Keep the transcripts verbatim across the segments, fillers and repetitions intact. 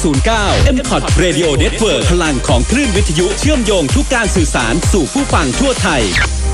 ศูนย์ เก้า เอ็ม คอท Radio Network พลังของคลื่นวิทยุเชื่อมโยงทุกการสื่อสารสู่ผู้ฟังทั่วไทย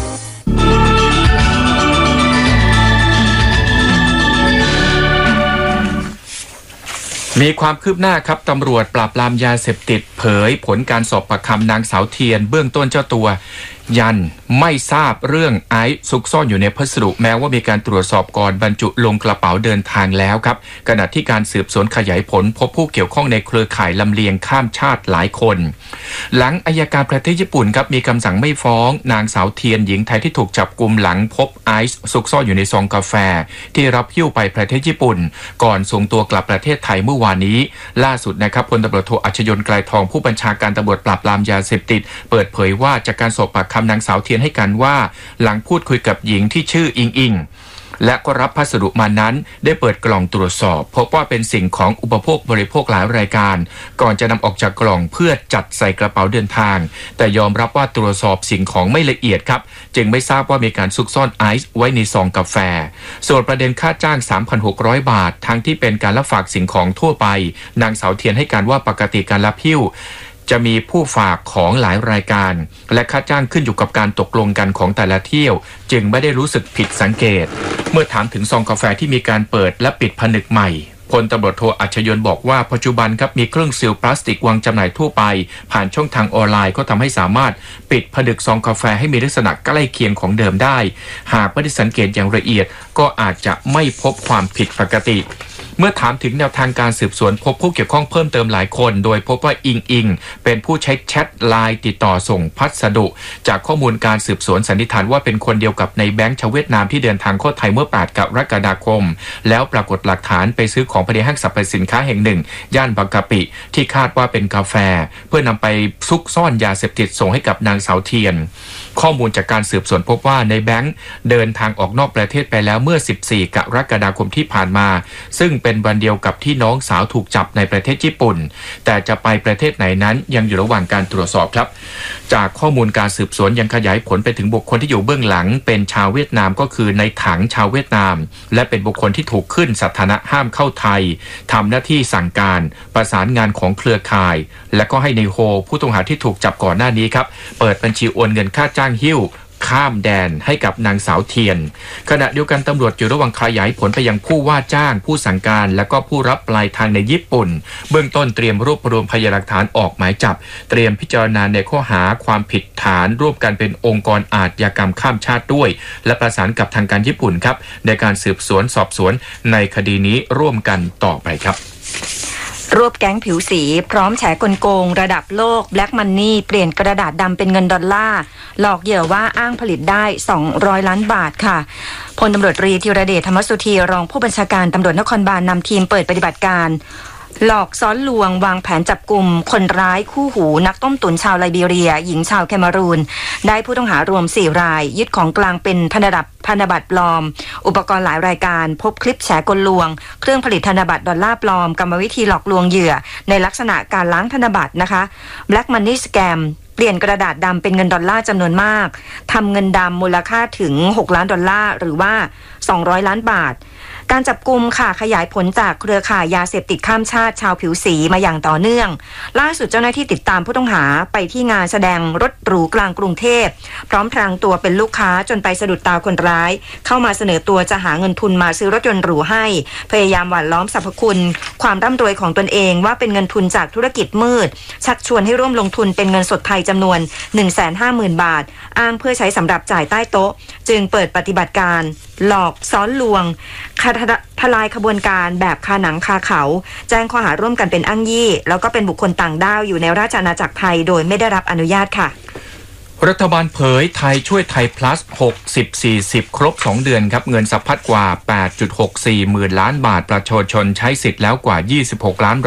มีความคืบหน้าครับตำรวจปราบปรามยาเสพติดเผยผลการสอบปากคำนางสาวเทียนเบื้องต้นเจ้าตัวยันไม่ทราบเรื่องไอซ์ซุกซ่อนอยู่ในพัสดุแม้ว่ามีการตรวจสอบก่อนบรรจุลงกระเป๋าเดินทางแล้วครับขณะที่การสืบสวนขยายผลพบผู้เกี่ยวข้องในเครือข่ายลำเลียงข้ามชาติหลายคนหลังอัยการประเทศญี่ปุ่นครับมีคำสั่งไม่ฟ้องนางสาวเทียนหญิงไทยที่ถูกจับกุมหลังพบไอซ์ซุกซ่อนอยู่ในซองกาแฟที่รับหิ้วไปประเทศญี่ปุ่นก่อนส่งตัวกลับประเทศไทยเมื่อวานนี้ล่าสุดนะครับพลตำรวจโทอัจฉริยนต์ไกรทองผู้บัญชาการตำรวจปราบปรามยาเสพติดเปิดเผยว่าจากการสอบปากคำนางสาวเทียนให้กันว่าหลังพูดคุยกับหญิงที่ชื่ออิงอิงและก็รับพัสดุมานั้นได้เปิดกล่องตรวจสอบพบว่าเป็นสิ่งของอุปโภคบริโภคหลายรายการก่อนจะนำออกจากกล่องเพื่อจัดใส่กระเป๋าเดินทางแต่ยอมรับว่าตรวจสอบสิ่งของไม่ละเอียดครับจึงไม่ทราบว่ามีการซุกซ่อนไอซ์ไว้ในซองกาแฟส่วนประเด็นค่าจ้าง สามพันหกร้อย บาททั้งที่เป็นการรับฝากสิ่งของทั่วไปนางสาวเทียนให้การว่าปกติการรับหิ้วจะมีผู้ฝากของหลายรายการและค่าจ้างขึ้นอยู่กับการตกลงกันของแต่ละเที่ยวจึงไม่ได้รู้สึกผิดสังเกตเมื่อถามถึงซองกาแฟที่มีการเปิดและปิดผนึกใหม่พลตำรวจโทอัจฉริยนต์บอกว่าปัจจุบันครับมีเครื่องซีลพลาสติกวางจำหน่ายทั่วไปผ่านช่องทางออนไลน์ก็ทำให้สามารถปิดผนึกซองกาแฟให้มีลักษณะใกล้เคียงของเดิมได้หากไม่ได้สังเกตอย่างละเอียดก็อาจจะไม่พบความผิดปกติเมื่อถามถึงแนวทางการสืบสวนพบผู้เกี่ยวข้องเพิ่มเติมหลายคนโดยพบว่าอิงอิงเป็นผู้ใช้แชทไลน์ติดต่อส่งพัสดุจากข้อมูลการสืบสวนสันนิษฐานว่าเป็นคนเดียวกับในแบงค์ชาวเวียดนามที่เดินทางเข้าไทยเมื่อแปดกรกฎาคมแล้วปรากฏหลักฐานไปซื้อของภายในห้างสรรพสินค้าแห่งหนึ่งย่านบางกะปิที่คาดว่าเป็นกาแฟเพื่อนำไปซุกซ่อนยาเสพติดส่งให้กับนางสาวเทียนข้อมูลจากการสืบสวนพบว่าในแบงค์เดินทางออกนอกประเทศไปแล้วเมื่อสิบสี่กรกฎาคมที่ผ่านมาซึ่งเป็นวันเดียวกับที่น้องสาวถูกจับในประเทศญี่ปุ่นแต่จะไปประเทศไหนนั้นยังอยู่ระหว่างการตรวจสอบครับจากข้อมูลการสืบสวนยังขยายผลไปถึงบุคคลที่อยู่เบื้องหลังเป็นชาวเวียดนามก็คือในถังชาวเวียดนามและเป็นบุคคลที่ถูกขึ้นสถานะห้ามเข้าไทยทำหน้าที่สั่งการประสานงานของเครือข่ายและก็ให้ในโฮผู้ต้องหาที่ถูกจับก่อนหน้านี้ครับเปิดบัญชีโอนเงินค่าจ้างหิ้วข้ามแดนให้กับนางสาวเทียนขณะเดียวกันตำรวจอยู่ระหว่างขยายผลไปยังผู้ว่าจ้างผู้สั่งการและก็ผู้รับปลายทางในญี่ปุ่นเบื้องต้นเตรียมรวบรวมพยานหลักฐานออกหมายจับเตรียมพิจารณาในข้อหาความผิดฐานร่วมกันเป็นองค์กรอาชญากรรมข้ามชาติด้วยและประสานกับทางการญี่ปุ่นครับในการสืบสวนสอบสวนในคดีนี้ร่วมกันต่อไปครับรวบแก๊งผิวสีพร้อมแฉกลโกงระดับโลก Black Money เปลี่ยนกระดาษดำเป็นเงินดอลลาร์หลอกเหยื่อว่าอ้างผลิตได้สองร้อยล้านบาทค่ะพลตำรวจตรีธีรเดชธรรมสุธีรองผู้บัญชาการตำรวจนครบาลนำทีมเปิดปฏิบัติการหลอกซ้อนลวงวางแผนจับกลุ่มคนร้ายคู่หูนักต้มตุ๋นชาวไลบีเรียหญิงชาวแคนารูนได้ผู้ต้องหารวมสี่รายยึดของกลางเป็นธนบัตรธนบัตรปลอมอุปกรณ์หลายรายการพบคลิปแฉกลลวงเครื่องผลิตธนบัตรดอลลาร์ปลอมกรรมวิธีหลอกลวงเหยื่อในลักษณะการล้างธนบัตรนะคะ Black Money Scam เปลี่ยนกระดาษดำเป็นเงินดอลลาร์จำนวนมากทำเงินดำมูลค่าถึงหกล้านดอลลาร์หรือว่าสองร้อยล้านบาทการจับกุมค่ะขยายผลจากเครือข่ายยาเสพติดข้ามชาติชาวผิวสีมาอย่างต่อเนื่องล่าสุดเจ้าหน้าที่ติดตามผู้ต้องหาไปที่งานแสดงรถหรูกลางกรุงเทพพร้อมพรางตัวเป็นลูกค้าจนไปสะดุดตาคนร้ายเข้ามาเสนอตัวจะหาเงินทุนมาซื้อรถยนต์หรูให้พยายามหว่านล้อมสรรพคุณความร่ำรวยของตนเองว่าเป็นเงินทุนจากธุรกิจมืดชักชวนให้ร่วมลงทุนเป็นเงินสดไทยจำนวน หนึ่งแสนห้าหมื่น บาทอ้างเพื่อใช้สำหรับจ่ายใต้โต๊ะจึงเปิดปฏิบัติการหลอกซ้อนลวงทลายขบวนการแบบคาหนังคาเขาแจ้งข้อหาร่วมกันเป็นอ้างยี่แล้วก็เป็นบุคคลต่างด้าวอยู่ในราชอาณาจักรไทยโดยไม่ได้รับอนุญาตค่ะรัฐบาลเผยไทยช่วยไทย plus หกสิบ สี่สิบครบสองเดือนครับเงินสะพัดกว่า แปดจุดหกสี่หมื่นล้านบาทประชาชนใช้สิทธิ์แล้วกว่ายี่สิบหกล้าน